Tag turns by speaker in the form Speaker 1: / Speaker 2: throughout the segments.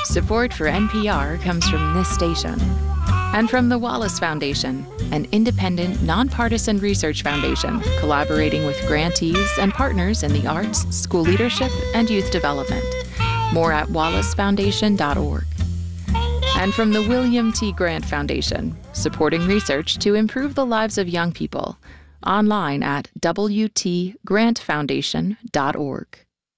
Speaker 1: Support for NPR comes from this station and from the Wallace Foundation, an independent, nonpartisan research foundation collaborating with grantees and partners in the arts, school leadership, and youth development. More at wallacefoundation.org. And from the William T. Grant Foundation, supporting research to improve the lives of young people. Online at wtgrantfoundation.org.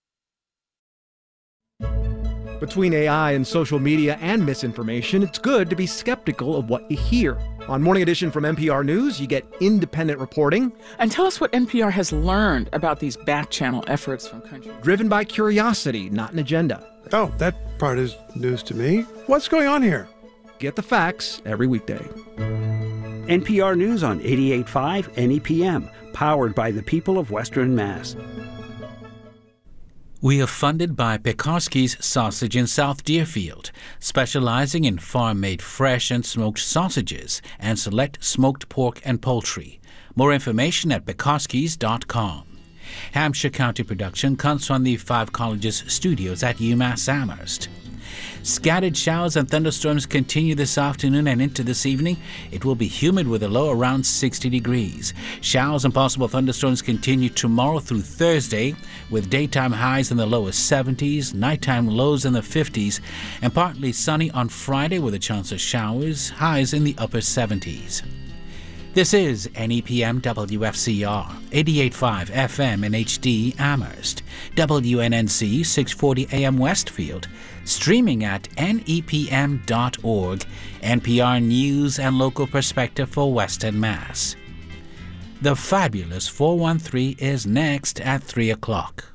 Speaker 2: Between AI and social media and misinformation, it's good to be skeptical of what you hear. On Morning Edition from NPR News, you get independent reporting.
Speaker 3: And tell us what NPR has learned about these back-channel efforts from countries.
Speaker 2: Driven by curiosity, not an agenda.
Speaker 4: Oh, that part is news to me. What's going on here?
Speaker 2: Get the facts every weekday.
Speaker 5: NPR News on 88.5 NEPM, powered by the people of Western Mass.
Speaker 6: We are funded by Pekarski's Sausage in South Deerfield, specializing in farm-made fresh and smoked sausages and select smoked pork and poultry. More information at pekarskis.com. Hampshire County production comes from the Five Colleges studios at UMass Amherst. Scattered showers and thunderstorms continue this afternoon and into this evening. It will be humid with a low around 60 degrees. Showers and possible thunderstorms continue tomorrow through Thursday, with daytime highs in the lower 70s, nighttime lows in the 50s, and partly sunny on Friday with a chance of showers, highs in the upper 70s. This is NEPM WFCR, 88.5 FM in HD Amherst, WNNC 640 AM Westfield, streaming at nepm.org, NPR News and local perspective for Western Mass. The Fabulous 413 is next at 3 o'clock.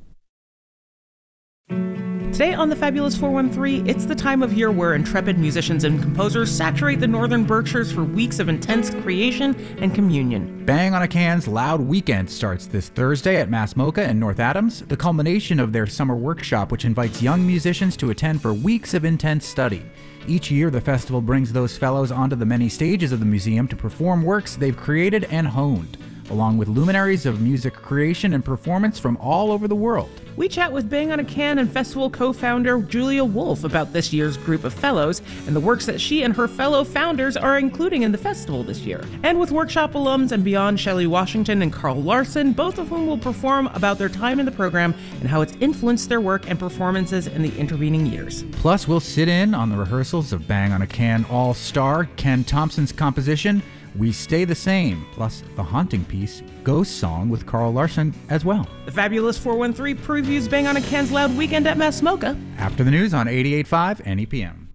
Speaker 7: Today on the Fabulous 413, it's the time of year where intrepid musicians and composers saturate the northern Berkshires for weeks of intense creation and communion.
Speaker 8: Bang on a Can's Loud Weekend starts this Thursday at Mass Mocha in North Adams, the culmination of their summer workshop, which invites young musicians to attend for weeks of intense study. Each year, the festival brings those fellows onto the many stages of the museum to perform works they've created and honed, along with luminaries of music creation and performance from all over the world.
Speaker 7: We chat with Bang on a Can and festival co-founder Julia Wolf about this year's group of fellows and the works that she and her fellow founders are including in the festival this year. And with workshop alums and beyond Shelley Washington and Carl Larson, both of whom will perform about their time in the program and how it's influenced their work and performances in the intervening years.
Speaker 8: Plus, we'll sit in on the rehearsals of Bang on a Can All-Star, Ken Thompson's composition, We Stay the Same, plus the haunting piece, Ghost Song with Carl Larson as well.
Speaker 7: The Fabulous 413 previews Bang on a Can's Loud Weekend at Mass Mocha.
Speaker 8: After the news on 88.5 NEPM.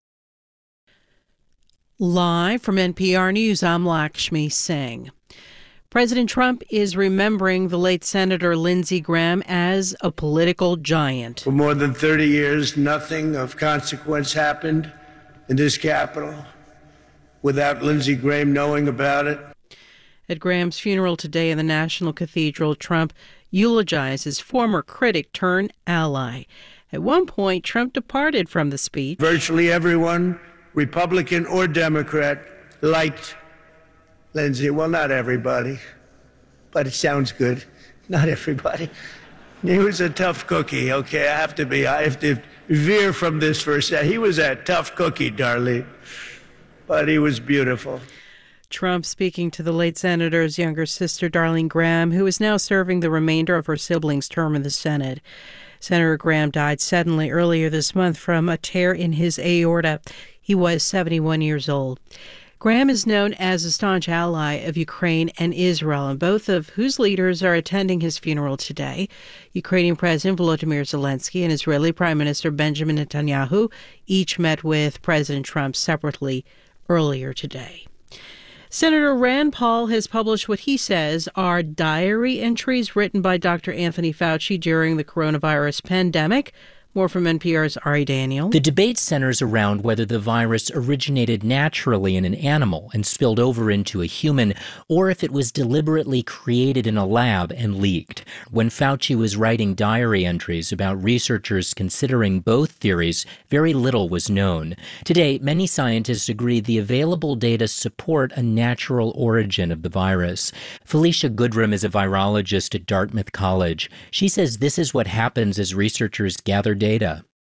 Speaker 9: Live from NPR News, I'm Lakshmi Singh. President Trump is remembering the late Senator Lindsey Graham as a political giant.
Speaker 10: For more than 30 years, nothing of consequence happened in this Capitol without Lindsey Graham knowing about it.
Speaker 9: At Graham's funeral today in the National Cathedral, Trump eulogized his former critic turned ally. At one point, Trump departed from the speech.
Speaker 10: Virtually everyone, Republican or Democrat, liked Lindsey. Well, not everybody, but it sounds good. Not everybody. He was a tough cookie, okay? I have to veer from this for a second. He was a tough cookie, darling, but he was beautiful.
Speaker 9: Trump speaking to the late senator's younger sister, Darlene Graham, who is now serving the remainder of her siblings' term in the Senate. Senator Graham died suddenly earlier this month from a tear in his aorta. He was 71 years old. Graham is known as a staunch ally of Ukraine and Israel, and both of whose leaders are attending his funeral today. Ukrainian President Volodymyr Zelensky and Israeli Prime Minister Benjamin Netanyahu each met with President Trump separately earlier today. Senator Rand Paul has published what he says are diary entries written by Dr. Anthony Fauci during the coronavirus pandemic. More from NPR's Ari Daniel.
Speaker 11: The debate centers around whether the virus originated naturally in an animal and spilled over into a human, or if it was deliberately created in a lab and leaked. When Fauci was writing diary entries about researchers considering both theories, very little was known. Today, many scientists agree the available data support a natural origin of the virus. Felicia Goodrum is a virologist at Dartmouth College. She says this is what happens as researchers gather data.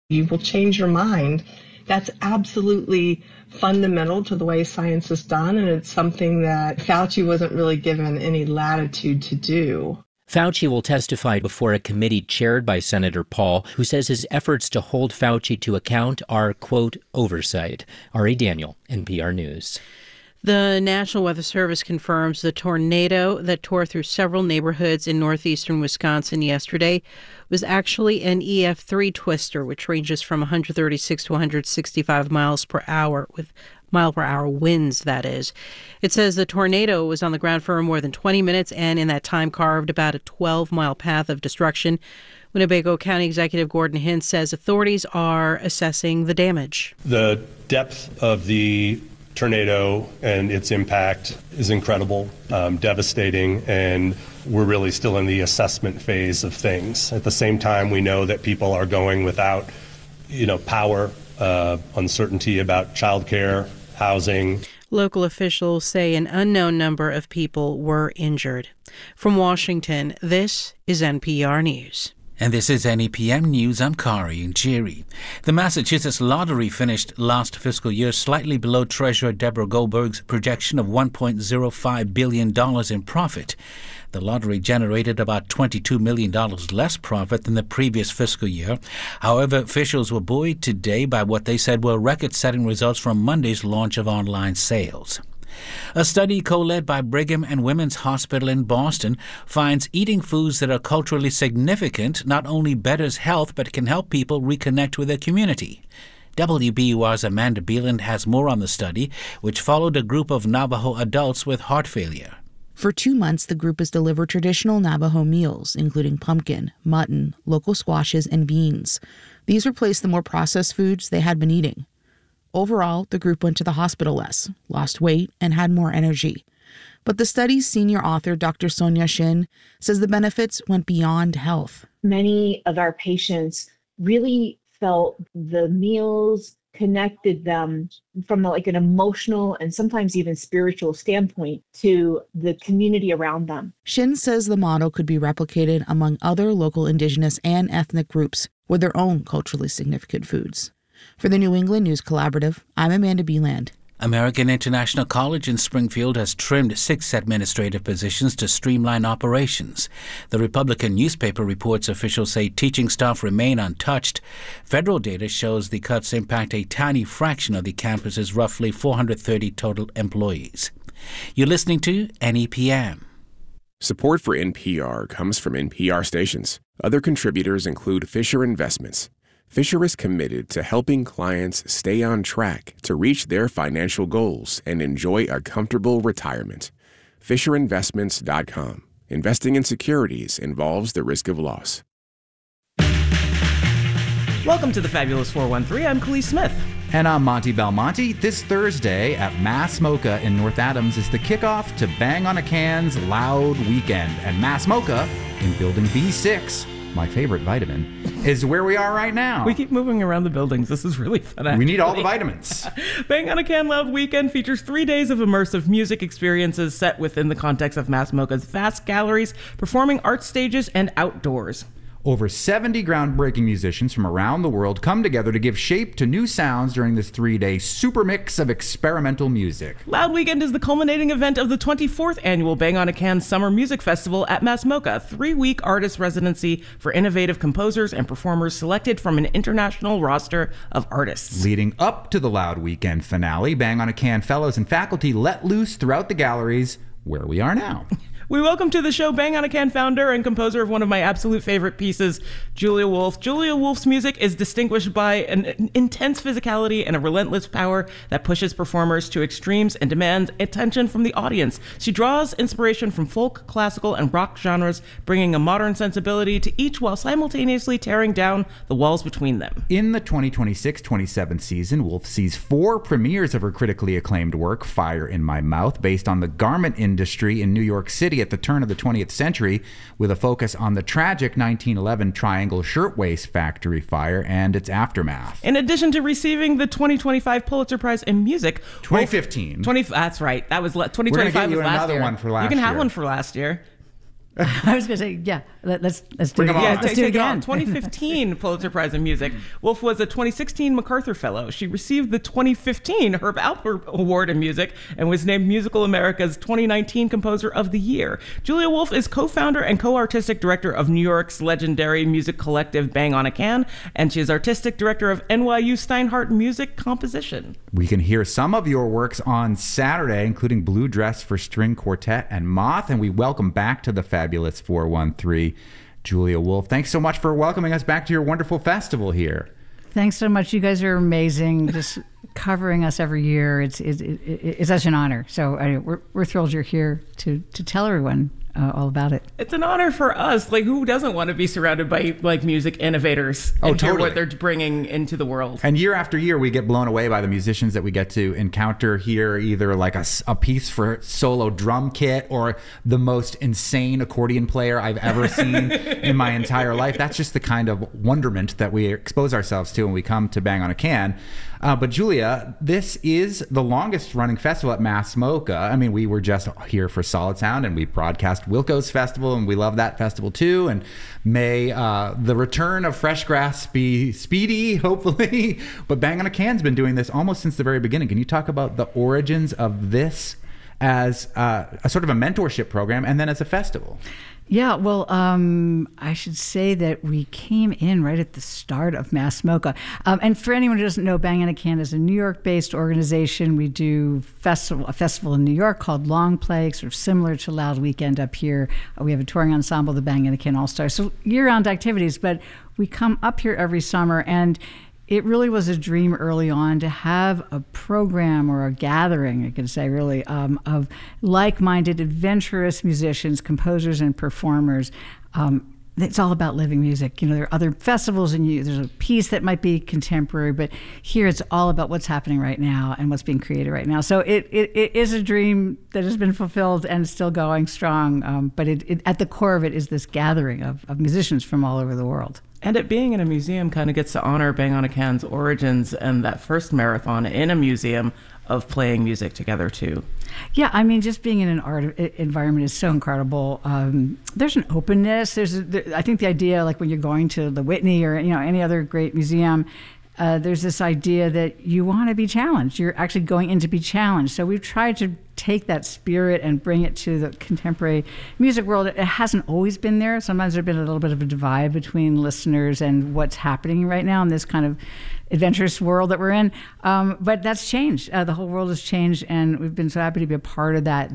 Speaker 12: You will change your mind. That's absolutely fundamental to the way science is done, and it's something that Fauci wasn't really given any latitude to do.
Speaker 11: Fauci will testify before a committee chaired by Senator Paul, who says his efforts to hold Fauci to account are, quote, oversight. Ari Daniel, NPR News.
Speaker 9: The National Weather Service confirms the tornado that tore through several neighborhoods in northeastern Wisconsin yesterday was actually an EF3 twister, which ranges from 136 to 165 miles per hour, with mile-per-hour winds, that is. It says the tornado was on the ground for more than 20 minutes and in that time carved about a 12-mile path of destruction. Winnebago County Executive Gordon Hintz says authorities are assessing the damage.
Speaker 13: The depth of the tornado and its impact is incredible, devastating, and we're really still in the assessment phase of things. At the same time, we know that people are going without, power, uncertainty about childcare, housing.
Speaker 9: Local officials say an unknown number of people were injured. From Washington, this is NPR News.
Speaker 6: And this is NEPM News. I'm Kari Njeri. The Massachusetts Lottery finished last fiscal year slightly below Treasurer Deborah Goldberg's projection of $1.05 billion in profit. The lottery generated about $22 million less profit than the previous fiscal year. However, officials were buoyed today by what they said were record-setting results from Monday's launch of online sales. A study co-led by Brigham and Women's Hospital in Boston finds eating foods that are culturally significant not only betters health but can help people reconnect with their community. WBUR's Amanda Beeland has more on the study, which followed a group of Navajo adults with heart failure.
Speaker 14: For 2 months, the group has delivered traditional Navajo meals, including pumpkin, mutton, local squashes, and beans. These replaced the more processed foods they had been eating. Overall, the group went to the hospital less, lost weight, and had more energy. But the study's senior author, Dr. Sonia Shin, says the benefits went beyond health.
Speaker 15: Many of our patients really felt the meals connected them from an emotional and sometimes even spiritual standpoint to the community around them.
Speaker 14: Shin says the model could be replicated among other local indigenous and ethnic groups with their own culturally significant foods. For the New England News Collaborative, I'm Amanda Beeland.
Speaker 6: American International College in Springfield has trimmed 6 administrative positions to streamline operations. The Republican newspaper reports officials say teaching staff remain untouched. Federal data shows the cuts impact a tiny fraction of the campus's roughly 430 total employees. You're listening to NEPM.
Speaker 16: Support for NPR comes from NPR stations. Other contributors include Fisher Investments. Fisher is committed to helping clients stay on track to reach their financial goals and enjoy a comfortable retirement. FisherInvestments.com. Investing in securities involves the risk of loss.
Speaker 7: Welcome to the Fabulous 413. I'm Khalees Smith.
Speaker 8: And I'm Monty Belmonte. This Thursday at Mass Mocha in North Adams is the kickoff to Bang on a Can's Loud Weekend. And Mass Mocha in Building B6, my favorite vitamin, is where we are right now.
Speaker 7: We keep moving around the buildings. This is really fun, actually.
Speaker 8: We need all the vitamins.
Speaker 7: Bang on a Can Loud Weekend features 3 days of immersive music experiences set within the context of Mass Mocha's vast galleries, performing art stages, and outdoors.
Speaker 8: Over 70 groundbreaking musicians from around the world come together to give shape to new sounds during this 3-day super mix of experimental music.
Speaker 7: Loud Weekend is the culminating event of the 24th annual Bang on a Can Summer Music Festival at Mass Mocha, a 3-week artist residency for innovative composers and performers selected from an international roster of artists.
Speaker 8: Leading up to the Loud Weekend finale, Bang on a Can fellows and faculty let loose throughout the galleries where we are now.
Speaker 7: We welcome to the show Bang on a Can founder and composer of one of my absolute favorite pieces, Julia Wolf. Julia Wolf's music is distinguished by an intense physicality and a relentless power that pushes performers to extremes and demands attention from the audience. She draws inspiration from folk, classical, and rock genres, bringing a modern sensibility to each while simultaneously tearing down the walls between them.
Speaker 8: In the 2026-27 season, Wolf sees 4 premieres of her critically acclaimed work, Fire in My Mouth, based on the garment industry in New York City at the turn of the 20th century, with a focus on the tragic 1911 Triangle Shirtwaist Factory fire and its aftermath.
Speaker 7: In addition to receiving the 2025 Pulitzer Prize in Music,
Speaker 8: 2015.
Speaker 7: That's right. That was 2025.
Speaker 8: We're gonna get you
Speaker 7: was last
Speaker 8: another
Speaker 7: year.
Speaker 8: one for last year.
Speaker 7: You can have one for last year.
Speaker 17: I was going to say, yeah, let's do it again.
Speaker 7: Yeah,
Speaker 17: let's do it again.
Speaker 7: 2015 Pulitzer Prize in Music. Wolf was a 2016 MacArthur Fellow. She received the 2015 Herb Alpert Award in Music and was named Musical America's 2019 Composer of the Year. Julia Wolf is co-founder and co-artistic director of New York's legendary music collective Bang on a Can, and she is artistic director of NYU Steinhardt Music Composition.
Speaker 8: We can hear some of your works on Saturday, including Blue Dress for String Quartet and Moth, and we welcome back to the Fabulous 413, Julia Wolf. Thanks so much for welcoming us back to your wonderful festival here.
Speaker 17: Thanks so much. You guys are amazing. Just covering us every year. It's such an honor. So we're thrilled you're here to tell everyone all about it.
Speaker 7: It's an honor for us. Like, who doesn't want to be surrounded by like music innovators and hear what they're bringing into the world?
Speaker 8: And year after year, we get blown away by the musicians that we get to encounter here, either like a piece for solo drum kit or the most insane accordion player I've ever seen in my entire life. That's just the kind of wonderment that we expose ourselves to when we come to Bang on a Can. But Julia, this is the longest running festival at Mass MoCA. I mean, we were just here for Solid Sound and we broadcast Wilco's Festival, and we love that festival too. And may the return of Fresh Grass be speedy, hopefully. But Bang on a Can's been doing this almost since the very beginning. Can you talk about the origins of this as a sort of a mentorship program and then as a festival?
Speaker 17: Yeah, well, I should say that we came in right at the start of Mass MoCA. And for anyone who doesn't know, Bang on a Can is a New York-based organization. We do a festival in New York called Long Play, sort of similar to Loud Weekend up here. We have a touring ensemble, the Bang on a Can All-Stars. So year-round activities, but we come up here every summer, and it really was a dream early on to have a program or a gathering, I could say really, of like-minded, adventurous musicians, composers, and performers. It's all about living music. You know, there are other festivals, and there's a piece that might be contemporary, but here it's all about what's happening right now and what's being created right now. So it is a dream that has been fulfilled and still going strong. But at the core of it is this gathering of musicians from all over the world.
Speaker 7: And it being in a museum kind of gets to honor Bang on a Can's origins and that first marathon in a museum of playing music together too.
Speaker 17: Yeah, I mean, just being in an art environment is so incredible. There's an openness. I think the idea, like when you're going to the Whitney or any other great museum, there's this idea that you want to be challenged. You're actually going in to be challenged. So we've tried to take that spirit and bring it to the contemporary music world. It hasn't always been there. Sometimes there's been a little bit of a divide between listeners and what's happening right now in this kind of adventurous world that we're in. But that's changed. The whole world has changed, and we've been so happy to be a part of that,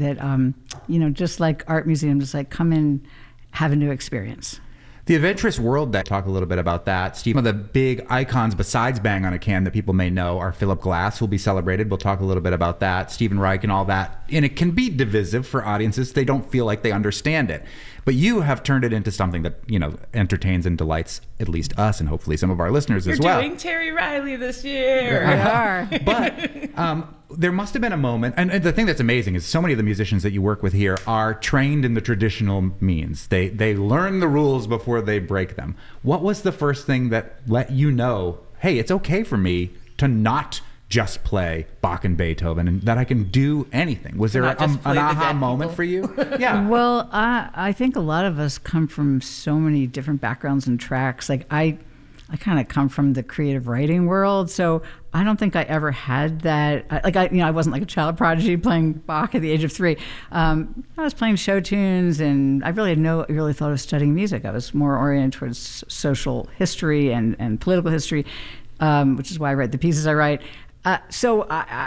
Speaker 17: just like art museums, just like come in, have a new experience.
Speaker 8: The adventurous world, that talk a little bit about that. Steve, one of the big icons besides Bang on a Can that people may know are Philip Glass, who will be celebrated. We'll talk a little bit about that, Stephen Reich and all that. And it can be divisive for audiences. They don't feel like they understand it. But you have turned it into something that, entertains and delights at least us and hopefully some of our listeners as well.
Speaker 7: You're doing Terry Riley this year.
Speaker 17: We are.
Speaker 8: But there must have been a moment, and the thing that's amazing is so many of the musicians that you work with here are trained in the traditional means. They learn the rules before they break them. What was the first thing that let you know, hey, it's okay for me to not just play Bach and Beethoven and that I can do anything? Was there an aha moment for you? Yeah.
Speaker 17: Well, I think a lot of us come from so many different backgrounds and tracks. Like I kind of come from the creative writing world, so I don't think I ever had that. I wasn't like a child prodigy playing Bach at the age of 3. I was playing show tunes, and I really had no really thought of studying music. I was more oriented towards social history and political history, which is why I write the pieces I write. So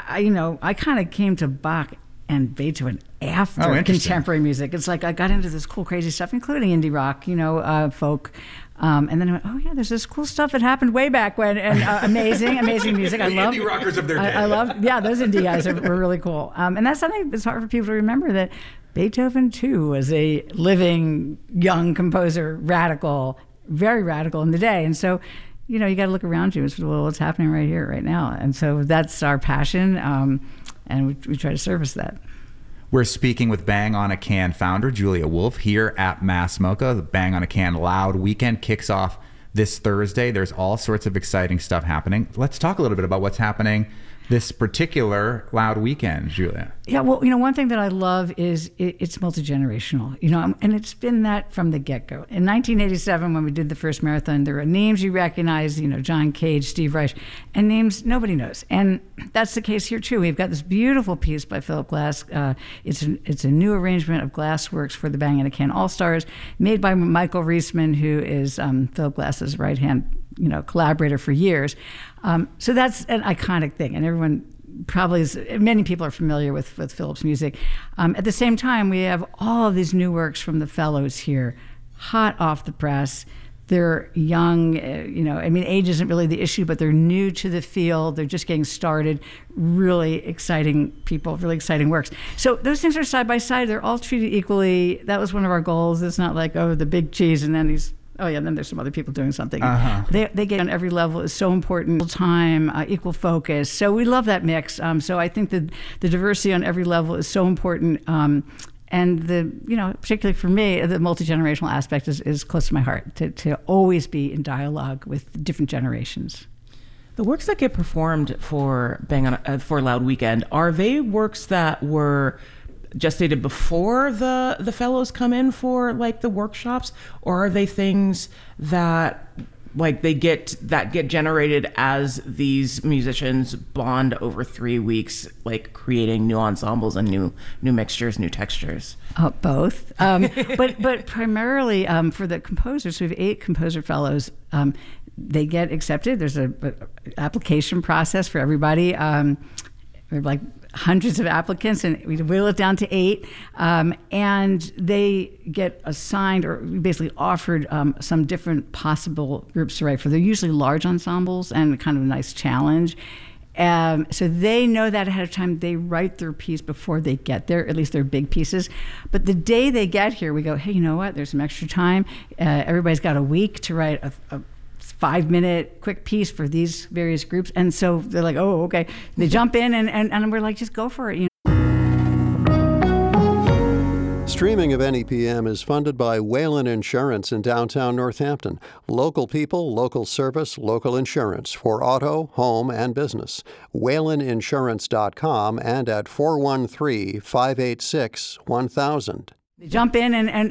Speaker 17: I kind of came to Bach and Beethoven after contemporary music. It's like I got into this cool, crazy stuff, including indie rock, folk. And then I went, there's this cool stuff that happened way back when, and amazing music. I love
Speaker 8: indie rockers of their day.
Speaker 17: I love, those indie guys were really cool. And that's something that's hard for people to remember, that Beethoven too was a living young composer, radical, very radical in the day. And so, you got to look around you and say, well, what's happening right here, right now? And so that's our passion, and we try to service that.
Speaker 8: We're speaking with Bang on a Can founder Julia Wolf here at Mass MoCA. The Bang on a Can Loud Weekend kicks off this Thursday. There's all sorts of exciting stuff happening. Let's talk a little bit about what's happening this particular Loud Weekend, Julia?
Speaker 17: Yeah, well, one thing that I love is it's multi-generational, and it's been that from the get-go. In 1987, when we did the first marathon, there were names you recognize, John Cage, Steve Reich, and names nobody knows. And that's the case here, too. We've got this beautiful piece by Philip Glass. It's a new arrangement of Glassworks for the Bang in a Can All-Stars, made by Michael Reisman, who is Philip Glass's right-hand collaborator for years. So that's an iconic thing, and everyone many people are familiar with Philip's music. At the same time, we have all of these new works from the fellows here, hot off the press. They're young, age isn't really the issue, but they're new to the field. They're just getting started. Really exciting people, really exciting works. So those things are side by side. They're all treated equally. That was one of our goals. It's not like, the big cheese and then then there's some other people doing something. They get on every level is so important. Time, equal focus. So we love that mix. So I think that the diversity on every level is so important. And particularly for me, the multi-generational aspect is close to my heart, to always be in dialogue with different generations.
Speaker 7: The works that get performed for for Loud Weekend, are they works that were gestated before the fellows come in for the workshops, or are they things that get generated as these musicians bond over 3 weeks, creating new ensembles and new mixtures, new textures?
Speaker 17: Both, but primarily for the composers. We have 8 composer fellows. They get accepted. There's a application process for everybody. We have hundreds of applicants, and we whittle it down to 8, and they get assigned or basically offered some different possible groups to write for. They're usually large ensembles and kind of a nice challenge. So they know that ahead of time. They write their piece before they get there, at least their big pieces. But the day they get here, we go, hey, you know what? There's some extra time. Everybody's got a week to write a 5-minute quick piece for these various groups. And so they're like, oh, okay. They jump in and we're like, just go for it.
Speaker 18: Streaming of NEPM is funded by Whalen Insurance in downtown Northampton. Local people, local service, local insurance for auto, home, and business. WhalenInsurance.com and at 413-586-1000.
Speaker 17: They jump in and